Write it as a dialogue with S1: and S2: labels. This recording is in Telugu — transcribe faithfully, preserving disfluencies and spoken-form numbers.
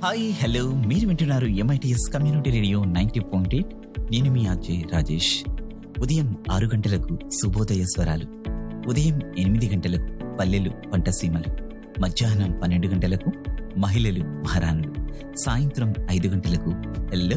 S1: హాయ్ హలో మీరు వింటున్నారు MITS community radio ninety point eight. నేను మీ ఆర్జే రాజేష్. ఉదయం ఆరు గంటలకు శుభోదయ స్వరాలు, ఉదయం ఎనిమిది గంటలకు పల్లెలు పంటసీమలు, మధ్యాహ్నం పన్నెండు గంటలకు మహిళలు మహారాణులు, సాయంత్రం ఐదు గంటలకు హెల్లో